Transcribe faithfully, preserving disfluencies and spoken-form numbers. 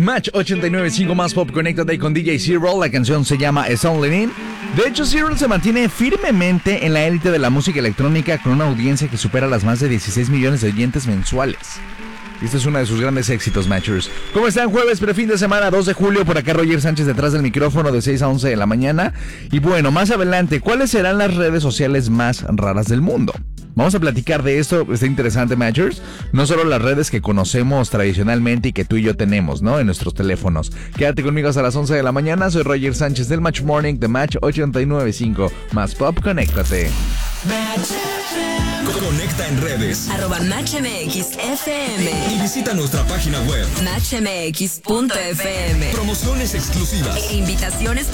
Match ochenta y nueve punto cinco más pop, conéctate con D J Zero. La canción se llama It's Only In. De hecho, Zero se mantiene firmemente en la élite de la música electrónica con una audiencia que supera las más de dieciséis millones de oyentes mensuales. Y este es uno de sus grandes éxitos, Matchers. ¿Cómo están? Jueves, prefin de semana, dos de julio. Por acá Roger Sánchez detrás del micrófono de seis a once de la mañana. Y bueno, más adelante, ¿cuáles serán las redes sociales más raras del mundo? Vamos a platicar de esto, está interesante, Matchers. No solo las redes que conocemos tradicionalmente y que tú y yo tenemos, ¿no? En nuestros teléfonos. Quédate conmigo hasta las once de la mañana. Soy Roger Sánchez del Match Morning de Match ochenta y nueve punto cinco. Más pop, conéctate. Conecta en redes. Arroba Match M X F M. Y visita nuestra página web. match m x punto f m. Promociones exclusivas. E invitaciones